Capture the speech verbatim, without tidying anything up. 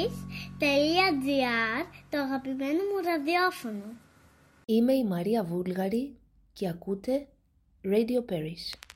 paris.gr, το αγαπημένο μου ραδιόφωνο. Είμαι η Μαρία Βούλγαρη και ακούτε Radio Paris.